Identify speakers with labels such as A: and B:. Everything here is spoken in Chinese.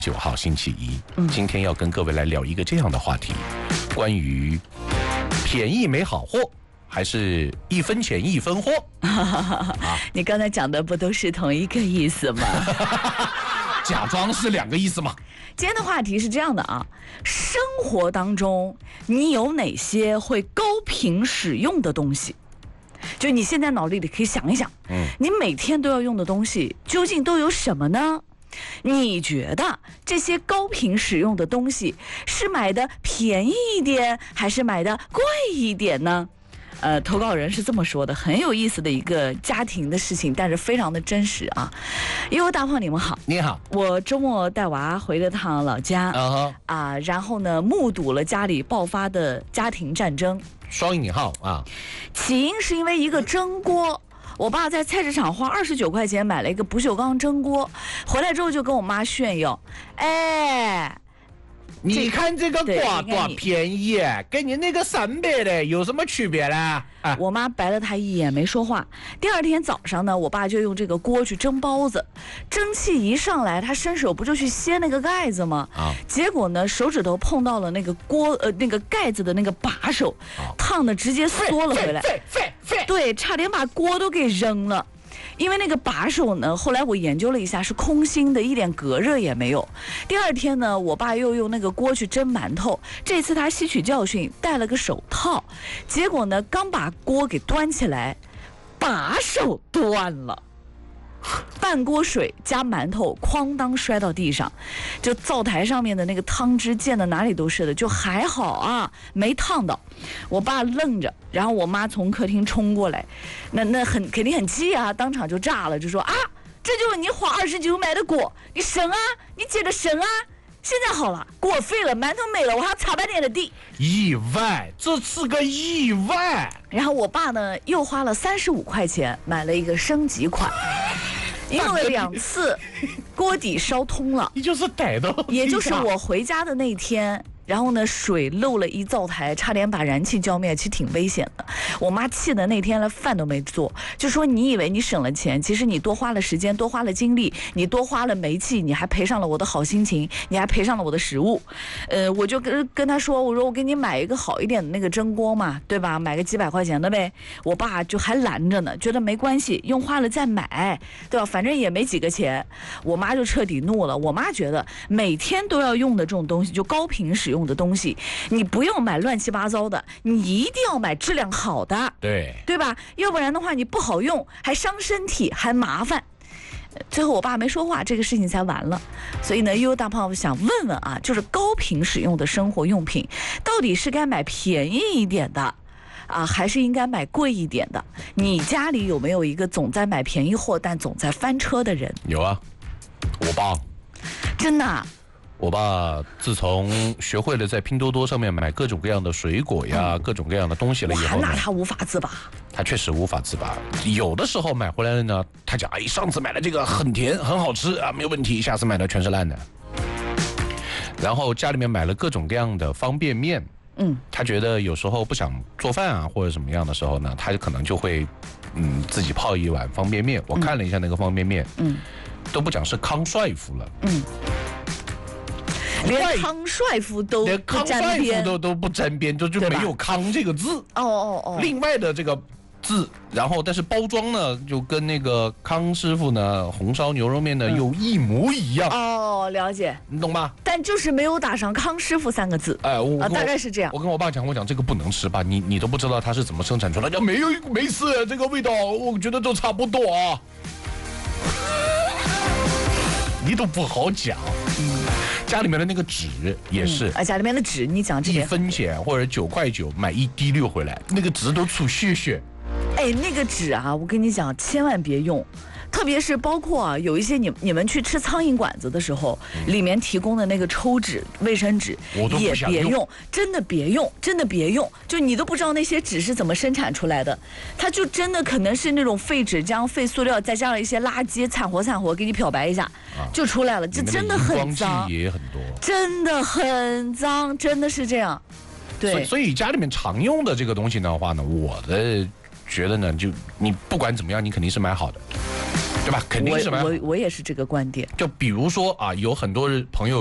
A: 9号星期一，今天要跟各位来聊一个这样的话题，关于便宜没好货，还是1分钱1分货？
B: 你刚才讲的不都是同一个意思吗？
A: 假装是2个意思吗？
B: 今天的话题是这样的啊，生活当中你有哪些会高频使用的东西？就你现在脑力里可以想一想，你每天都要用的东西究竟都有什么呢？你觉得这些高频使用的东西是买的便宜一点，还是买的贵一点呢？投稿人是这么说的，很有意思的一个家庭的事情，但是非常的真实啊。因为大胖你们好，
A: 你好，
B: 我周末带娃回了趟老家然后呢目睹了家里爆发的家庭战争，
A: 双引号啊。
B: 起因是因为一个蒸锅，我爸在菜市场花29块钱买了一个不锈钢蒸锅，回来之后就跟我妈炫耀，
A: 你看这个锅多便宜，跟你那个300的有什么区别呢？
B: 我妈白了他一眼没说话。第二天早上呢，我爸就用这个锅去蒸包子，蒸汽一上来，他伸手不就去掀那个盖子吗？结果呢，手指头碰到了那个锅那个盖子的那个把手，烫的直接缩了回来，对，差点把锅都给扔了。因为那个把手呢，后来我研究了一下，是空心的，一点隔热也没有。第二天呢，我爸又用那个锅去蒸馒头，这次他吸取教训，戴了个手套，结果呢，刚把锅给端起来，把手断了。半锅水加馒头哐当摔到地上，就灶台上面的那个汤汁溅得哪里都是的，就还好啊，没烫到。我爸愣着，然后我妈从客厅冲过来，那肯定很气啊，当场就炸了，就说啊，这就是你花29买的锅，你省啊，你接着省啊。现在好了，锅废了，馒头没了，我还要擦半天的地。
A: 意外，这是个意外。
B: 然后我爸呢，又花了35块钱买了一个升级款，用了2次，锅底烧通了。
A: 你就是逮到，
B: 也就是我回家的那天。然后呢，水漏了一灶台，差点把燃气浇灭，其实挺危险的。我妈气的那天了，饭都没做，就说你以为你省了钱，其实你多花了时间，多花了精力，你多花了煤气，你还赔上了我的好心情，你还赔上了我的食物。我就跟他说，我说我给你买一个好一点的那个蒸锅嘛，对吧？买个几百块钱的呗。我爸就还拦着呢，觉得没关系，用花了再买，对吧？反正也没几个钱。我妈就彻底怒了。我妈觉得每天都要用的这种东西，就高频使用的东西，你不用买乱七八糟的，你一定要买质量好的，对吧？要不然的话你不好用，还伤身体，还麻烦。最后我爸没说话，这个事情才完了。所以呢，悠悠大胖想问问啊，就是高频使用的生活用品，到底是该买便宜一点的还是应该买贵一点的？你家里有没有一个总在买便宜货但总在翻车的人？
A: 有啊，我爸。
B: 真的啊？
A: 我爸自从学会了在拼多多上面买各种各样的水果呀，各种各样的东西了以后呢，
B: 那他无法自拔。
A: 他确实无法自拔。有的时候买回来了呢，他讲上次买的这个很甜很好吃啊，没有问题，下次买的全是烂的。然后家里面买了各种各样的方便面，他觉得有时候不想做饭啊或者什么样的时候呢，他可能就会自己泡一碗方便面。我看了一下那个方便面，都不讲是康帅傅了，
B: 连康帅傅都不沾边，
A: 都不沾边，就没有康这个字。另外的这个字，然后但是包装呢，就跟那个康师傅呢红烧牛肉面呢又一模一样。
B: 了解，
A: 你懂吧？
B: 但就是没有打上康师傅3个字。大概是这样。
A: 我跟我爸讲，我讲这个不能吃吧，你都不知道它是怎么生产出来的。没事，这个味道我觉得都差不多啊。你都不好讲。家里面的那个纸也是，
B: 家里面的纸，你讲这
A: 1分钱或者9块9买1滴6回来，那个纸都出血血。
B: 那个纸啊，我跟你讲，千万别用。特别是包括有一些你们去吃苍蝇馆子的时候，里面提供的那个抽纸、卫生纸也别用，真的别用，真的别用。就你都不知道那些纸是怎么生产出来的，它就真的可能是那种废纸浆、废塑料，再加上一些垃圾，掺和给你漂白一下，就出来了。这真的很脏，
A: 也很多，
B: 真的很脏，真的是这样。对，
A: 所以家里面常用的这个东西的话呢，我的觉得呢，就你不管怎么样，你肯定是买好的。 对吧？肯定是买好。
B: 我也是这个观点。
A: 就比如说啊，有很多朋友